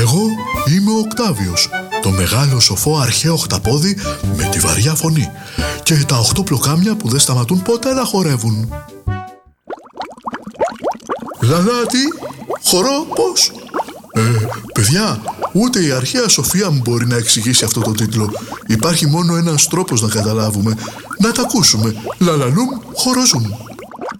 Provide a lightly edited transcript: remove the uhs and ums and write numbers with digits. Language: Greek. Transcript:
Εγώ είμαι ο Οκτάβιος, το μεγάλο σοφό αρχαίο χταπόδι με τη βαριά φωνή και τα 8 πλοκάμια που δεν σταματούν ποτέ να χορεύουν. Λαλάτι, χορό πώς? Παιδιά, ούτε η αρχαία σοφία μου μπορεί να εξηγήσει αυτό το τίτλο. Υπάρχει μόνο ένας τρόπος να καταλάβουμε. Να τα ακούσουμε. Λαλαλούμ, χοροζούμ.